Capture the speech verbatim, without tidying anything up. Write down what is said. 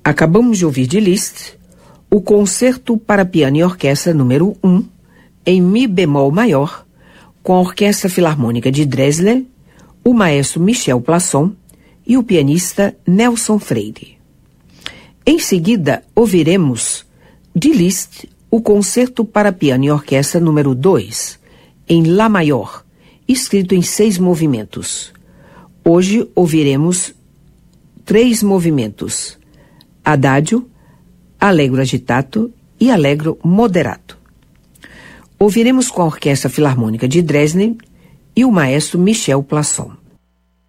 Acabamos de ouvir de Liszt o Concerto para Piano e Orquestra número um, em Mi bemol maior, com a Orquestra Filarmônica de Dresden, o maestro Michel Plasson e o pianista Nelson Freire. Em seguida, ouviremos de Liszt o Concerto para Piano e Orquestra número dois, em Lá maior, escrito em seis movimentos. Hoje ouviremos três movimentos: Adagio, Allegro agitato e Allegro moderato. Ouviremos com a Orquestra Filarmônica de Dresden e o maestro Michel Plasson.